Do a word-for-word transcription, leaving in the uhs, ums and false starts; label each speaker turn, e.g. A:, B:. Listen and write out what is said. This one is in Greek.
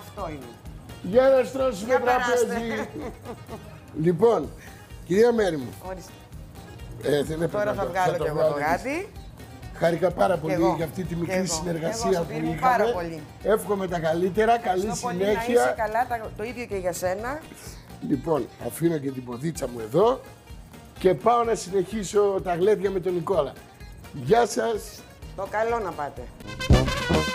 A: Αυτό είναι.
B: Για να στρώσουμε τραπέζι. Λοιπόν, κυρία Μέρη μου.
A: Ορίστε.
B: Ε, δεν
A: Τώρα θα βγάλω και εγώ το γάτι.
B: Χάρηκα πάρα πολύ
A: εγώ.
B: για αυτή τη μικρή
A: εγώ.
B: συνεργασία
A: εγώ,
B: που
A: είχαμε.
B: είχαμε.
A: Πάρα πολύ.
B: Εύχομαι τα καλύτερα, καλή
A: Ευχαριστώ πολύ,
B: συνέχεια.
A: να είσαι καλά, το ίδιο και για σένα.
B: Λοιπόν, αφήνω και την ποδίτσα μου εδώ και πάω να συνεχίσω τα γλέντια με τον Νικόλα. Γεια σας.
A: Το καλό να πάτε.